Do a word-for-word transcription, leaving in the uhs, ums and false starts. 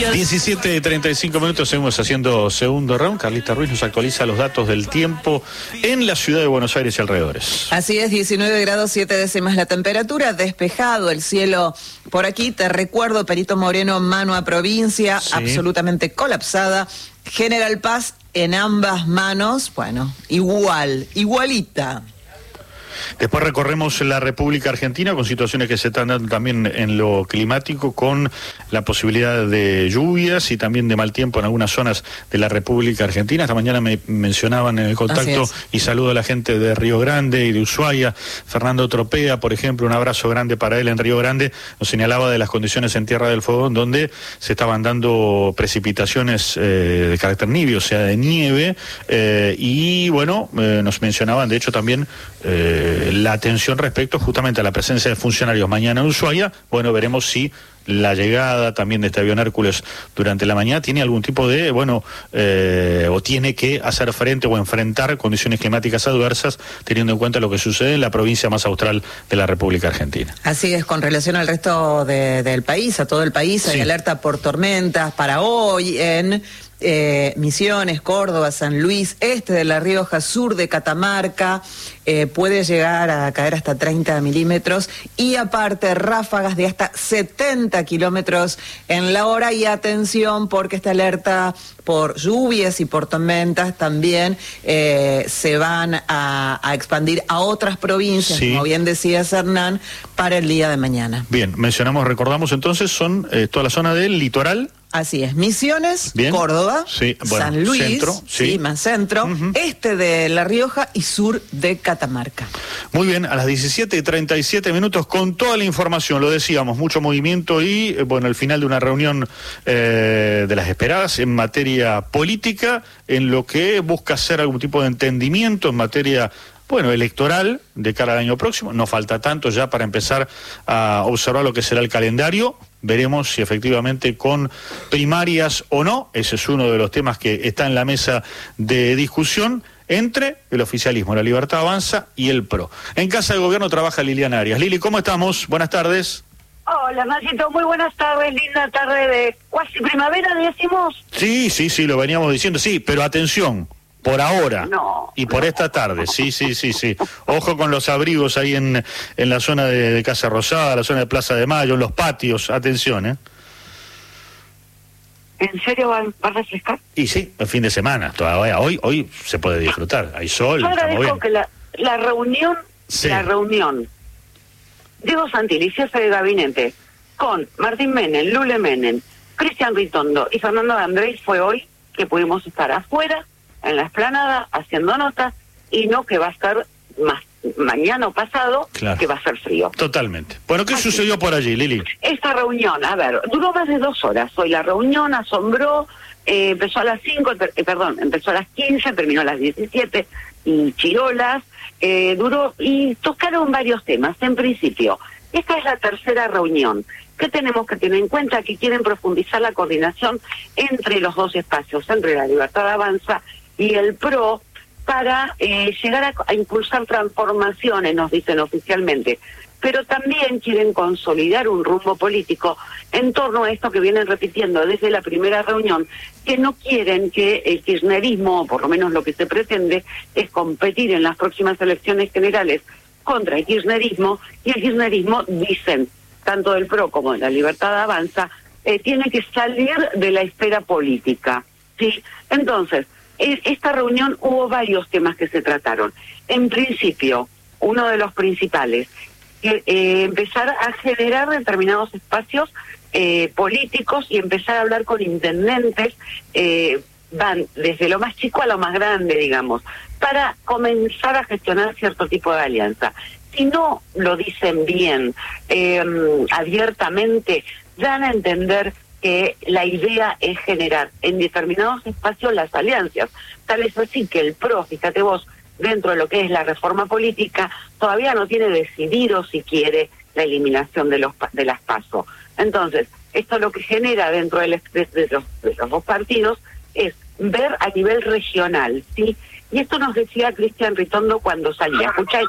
diecisiete y treinta y cinco minutos, seguimos haciendo segundo round. Carlita Ruiz nos actualiza los datos del tiempo en la ciudad de Buenos Aires y alrededores. Así es, diecinueve grados siete décimas la temperatura, despejado el cielo por aquí. Te recuerdo, Perito Moreno, mano a provincia, sí. Absolutamente colapsada. General Paz en ambas manos, bueno, igual, igualita. Después recorremos la República Argentina con situaciones que se están dando también en lo climático, con la posibilidad de lluvias y también de mal tiempo en algunas zonas de la República Argentina. Esta mañana me mencionaban en el contacto y saludo a la gente de Río Grande y de Ushuaia. Fernando Tropea, por ejemplo, un abrazo grande para él en Río Grande, nos señalaba de las condiciones en Tierra del Fuego donde se estaban dando precipitaciones eh, de carácter nibio, o sea, de nieve, eh, y bueno, eh, nos mencionaban de hecho también eh, la atención respecto justamente a la presencia de funcionarios mañana en Ushuaia. Bueno, veremos si la llegada también de este avión Hércules durante la mañana tiene algún tipo de, bueno, eh, o tiene que hacer frente o enfrentar condiciones climáticas adversas, teniendo en cuenta lo que sucede en la provincia más austral de la República Argentina. Así es, con relación al resto de, del país, a todo el país, hay sí. alerta por tormentas para hoy en Eh, Misiones, Córdoba, San Luis, este de La Rioja, sur de Catamarca, eh, puede llegar a caer hasta treinta milímetros y aparte ráfagas de hasta setenta kilómetros en la hora. Y atención, porque esta alerta por lluvias y por tormentas también eh, se van a, a expandir a otras provincias, sí. como bien decía Hernán, para el día de mañana. Bien, mencionamos, recordamos entonces, son eh, toda la zona del litoral. Así es, Misiones, Bien. Córdoba, sí. bueno, San Luis, centro, sí. sí, más centro, uh-huh. este de La Rioja y sur de Catamarca. Muy bien, a las diecisiete y treinta y siete minutos con toda la información, lo decíamos, mucho movimiento y, bueno, el final de una reunión eh, de las esperadas en materia política, en lo que busca hacer algún tipo de entendimiento en materia, bueno, electoral de cara al año próximo. No falta tanto ya para empezar a observar lo que será el calendario. Veremos si efectivamente con primarias o no. Ese es uno de los temas que está en la mesa de discusión entre el oficialismo, la Libertad Avanza y el P R O. En Casa de Gobierno trabaja Liliana Arias. Lili, ¿cómo estamos? Buenas tardes. Hola, Nachito, muy buenas tardes, linda tarde de cuasi primavera, decimos. Sí, sí, sí, lo veníamos diciendo, sí, pero atención. Por ahora no, y por no. esta tarde, sí, sí, sí, sí. Ojo con los abrigos ahí en, en la zona de, de Casa Rosada, la zona de Plaza de Mayo, en los patios, atención, ¿eh? ¿En serio va, va a refrescar? Y sí, el fin de semana, todavía hoy hoy se puede disfrutar, hay sol. Yo agradezco que la, la reunión, sí. la reunión, Diego Santilli, jefe de gabinete, con Martín Menem, Lule Menem, Cristian Ritondo y Fernando Andrés fue hoy que pudimos estar afuera, en la explanada, haciendo notas, y no que va a estar más mañana o pasado, claro. que va a ser frío. Totalmente. Bueno, ¿qué Así. sucedió por allí, Lili? Esta reunión, a ver, duró más de dos horas. Hoy la reunión asombró, eh, empezó a las cinco, eh, perdón, empezó a las quince, terminó a las diecisiete, y chirolas, eh, duró, y tocaron varios temas. En principio, esta es la tercera reunión. ¿Qué tenemos que tener en cuenta? Que quieren profundizar la coordinación entre los dos espacios, entre la Libertad Avanza y el P R O, para eh, llegar a, a impulsar transformaciones, nos dicen oficialmente, pero también quieren consolidar un rumbo político en torno a esto que vienen repitiendo desde la primera reunión, que no quieren que el kirchnerismo, o por lo menos lo que se pretende, es competir en las próximas elecciones generales contra el kirchnerismo, y el kirchnerismo, dicen, tanto del P R O como de la Libertad Avanza, eh, tiene que salir de la esfera política, ¿sí? Entonces, esta reunión hubo varios temas que se trataron. En principio, uno de los principales, eh, empezar a generar determinados espacios eh, políticos y empezar a hablar con intendentes, eh, van desde lo más chico a lo más grande, digamos, para comenzar a gestionar cierto tipo de alianza. Si no lo dicen bien, eh, abiertamente, dan a entender que la idea es generar en determinados espacios las alianzas. Tal es así que el P R O, fíjate vos, dentro de lo que es la reforma política, todavía no tiene decidido si quiere la eliminación de los de las PASO. Entonces, esto lo que genera dentro del, de, de, los, de los dos partidos es ver a nivel regional, ¿sí? Y esto nos decía Cristian Ritondo cuando salía. Escuchá